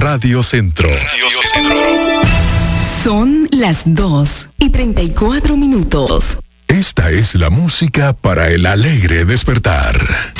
Radio Centro. Son las 2:34. Esta es la música para el alegre despertar.